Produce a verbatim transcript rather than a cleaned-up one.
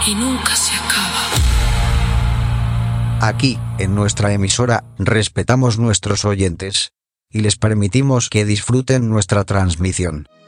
y nunca se acaba. Aquí, en nuestra emisora, respetamos nuestros oyentes y les permitimos que disfruten nuestra transmisión.